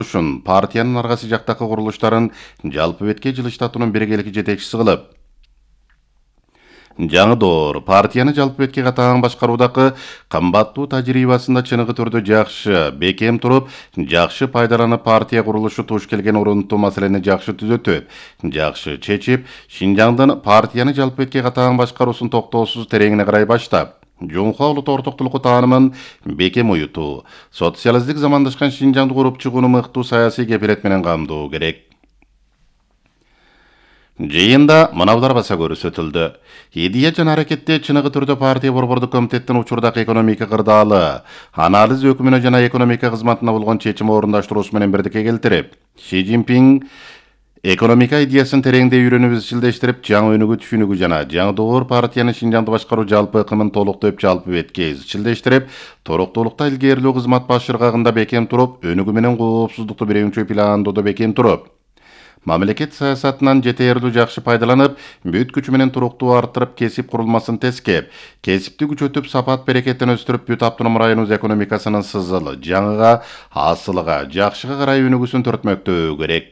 Ушун партиянын аргасы жактагы курулуштарын жалпы бетке жылыштатуунун биргелик жетекчиси кылып, жаңы доор партияны жалпы бетке катаган башкаруудагы кымбаттуу тажрыйбасында чыныгы түрдө жакшы бекем туруп, жакшы пайдаланып партия курулушу туш келген орунтуу маселени жакшы түзөтүп, жакшы чечип, Шинжаңдын партияны жалпы бетке катаган башкаруусун токтоосуз тереңине карай баштап, Жумха улут ортоктулугу таанымын бекем уютуу, социалисттик замандашкан Шинжаңды куруп чыгууну мыктуу саясий кепилет менен камдоо керек. Жыйында мынабулар баса көрсөтүлдү. Идея жана аракетте чыныгы түрдө партия борбордук комитеттин учурдагы экономика кырдаалы, анализ өкүмүнө жана экономика кызматына болгон чечим орундаштыруусу менен бирдикке келтирип, Си Цзиньпин экономика идеясын тереңдей үйрөнүп изчилдештирип, жаңы өнүгүү түшүнүгү жана жаңы доор партияны Шинжаңды башкаруу жалпы ыкымын толуктоп жалпы бетке изчилдештирип, туруктуулукта илгерилүү кызмат баш ыргагында бекем туруп, өнүгүү менен коопсуздукту биринчи пландоодо бекем туруп, мамлекет саясатынан жетерлүү жакшы пайдаланып, бүт күчү менен туруктуу арттырып, кесип курулмасын тескеп, кесипти күчөтүп, сапат берекеттен өстүрүп, бүт автоном районубуз экономикасынын сызылы, жаңыга, асылыга, жакшыга карай өнүгүүсүн төртмөктөө керек.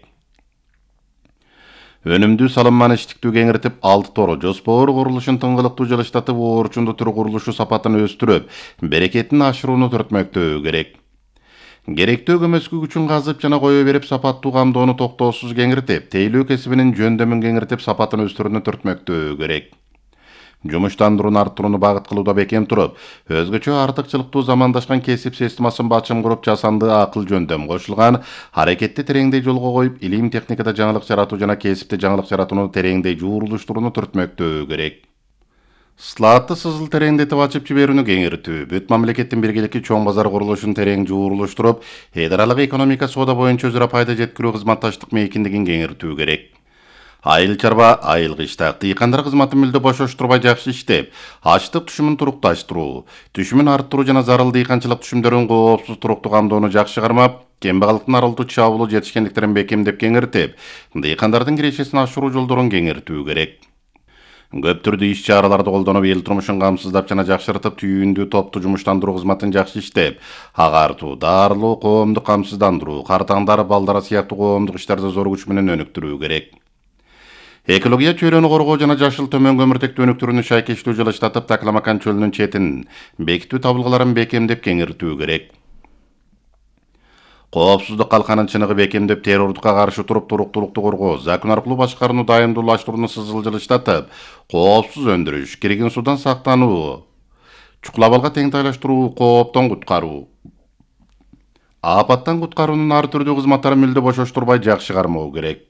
Өнүмдүү салымманы иштиктүү кеңиртип, алты тору жоспор курулушун тыңгылыктуу жылыштатып, оорчунду түр курулушу сапатын өстүрүп, берекетин ашырууну төртмөктөө керек. Керектүү көмөскү күчүн казып жана кое берип, сапаттуу камдоону токтоосуз кеңиртип, тейлөө кесибинин жөндөмүн кеңиртип, сапатын өстүрүүнү төртмөктөө керек. Жумуштандырууну арттырууну багыт кылууда бекем туруп, өзгөчө артыкчылыктуу замандашкан кесип системасын бачым куруп, жасанды акыл жөндөм кошулган аракетти тереңдей жолго коюп, илим техникада жаңылык жаратуу жана кесипте жаңылык жаратууну тереңдей жуурулуштурууну төртмөктөө керек. Слаатты сызыл тереңдетип ачып жиберүүнү кеңиртүү, бүт мамлекеттин биргеликки чоң базар курулушун терең жуурулуштуруп, эл аралык экономика соода боюнча өзара пайда жеткирүү кызматташтык мейкиндигин кеңиртүү керек. Айыл чарба, айыл кыштак, дыйкандар кызматын мүлдө бошоштурбай жакшы иштеп, ачлык түшүмүн турукташтыруу, түшүмүн арттыруу жана зарыл дыйканчылык түшүмдөрүн коопсуз туруктуу камдоону жакшы кармап, кембагалыктын аралдуу чабуулу жетишкендиктерин бекемдеп кеңиртип, дыйкандардын кирешесин ашыруу жолдорун кеңиртүү керек. Көп түрдүү иш чараларды колдонуп, эл турмушун камсыздап жана жакшыртып, түйүндүү топту жумуштандыруу кызматын жакшы иштеп, агартуу, дарылоо, коомдук камсыздандыруу, картаңдар, балдара сыяктуу коомдук иштерди зор күч менен өнүктүрүү керек. Экология чөйрөнү коргоо жана жашыл төмөн көмүртектүү өнүктүрүүнү шайкештүү жылыштатып, Такламакан чөлүнүн четин бекитүү табылгаларын бекемдеп кеңиртүү керек. Коопсуздук калканын чыныгы бекемдеп, террордукка каршы туруп, туруктуулукту коргоо, закон аркылуу башкарууну дайымдуулаштырууну сызыл жылыштатып, коопсуз өндүрүш, кирген судан сактануу, чукулабалга теңтайлаштыруу, кооптон куткаруу, апаттан куткаруунун ар түрдүү кызматтарын мүлдө бошоштурбай жакшы кармоо керек.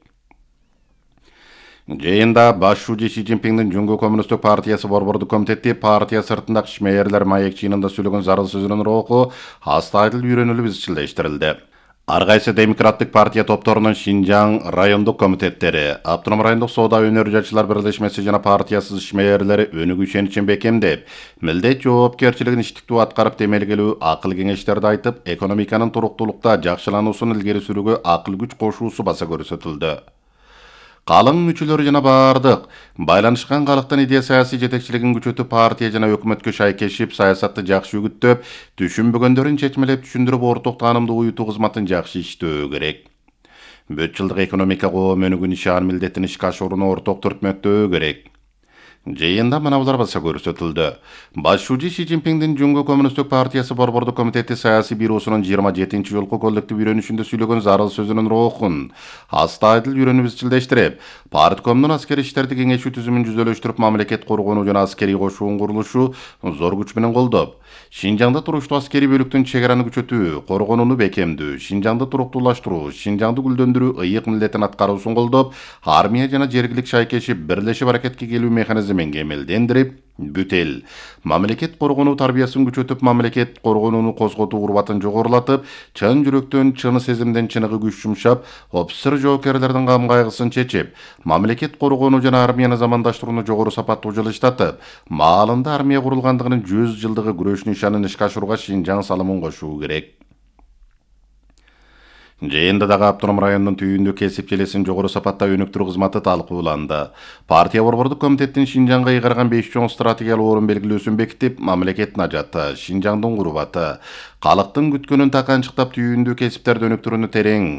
Жыйында баш шүүжү Си Цзиньпиндин Жуңгу коммунисттик партиясы борбордук комитети партия сыртындагы ишмээрлер маек чыйынында сүйлөгөн зарыл сөзүнүн руху астайыл үйрөнүлүп изчилдештирилди. Ар кайсы демократтык партия топторунун Шинжаң райондук комитеттери, автоном райондук соода өнөр жашчылар бирлешмеси жана партиясыз ишмээрлери өнүгүү ишеничин бекемдеп, милдет жоопкерчилигин иштиктүү аткарып, темелгелүү акыл кеңештерди айтып, экономиканын туруктуулукта жакшылануусун илгери сүрүүгө акыл күч кошуусу баса көрсөтүлдү. Калың мүчөлөрү жана бардык байланышкан калктын идея саясий жетекчилигин күчөтүп, партия жана өкмөткө шайкешип, саясатты жакшы үгүттөп, түшүнбөгөндөрүн чечмелеп түшүндүрүп, орток таанымды уютуу кызматын жакшы иштөө керек. Бүт жылдык экономика коом өнүгүү нишан милдеттин ишке ашырууну орток төртмөктөө керек. Жыйында мынабулар баса көрсөтүлдү. Баш шүүжү Си Цзиньпиндин Жуңгу коммунисттик партиясы борбордук комитети саясий бюросунун 27 жолку коллектив үйрөнүшүндө сүйлөгөн зарыл сөзүнүн рухун астайыл үйрөнүп изчилдештирип, парткомдун аскери иштерди кеңешүү түзүмүн жүзөлөштүрүп, мамлекет коргонуу жана аскерий кошуун курулушу зор күч менен колдоп, Шинжаңда туруштуу аскерий бөлүктүн чегараны күчөтүү, коргонууну бекемдүү, Шинжаңды туруктуулаштыруу, Шинжаңды гүлдөндүрүү ыйык милдетин аткаруусун колдоп, армия жана жергилик шайкешип, бирлешип аракетке келүү механизмин кемелдендирип, бүт эл мамлекет коргонуу тарбиясын күчөтүп, мамлекет коргонууну козготуу урбатын жогорулатып, чын жүрөктөн, чын сезимден чыныгы күч жумшап, офицер жоокерлердин кам кайгысын чечип, мамлекет коргонуу жана армияны замандаштырууну жогору сапаттуу жылыштатып, маалында армия курулгандыгынын 100 жылдыгы күрөш нишанын ишке ашырууга Шинжаң салымын кошуу керек. Жыйында дагы Автоном районунун түйүндүү кесип желесин жогору сапатта өнүктүрүү кызматы талкууланды. Партия борбордук комитеттин Шинжаңга ыйгарган 5 чоң стратегиялык орун белгилөөсүн бекитип, мамлекеттин ажаты, Шинжаңдын курбаты, калктын күткөнүн таканчыктап түйүндүү кесиптерди өнүктүрүүнү терең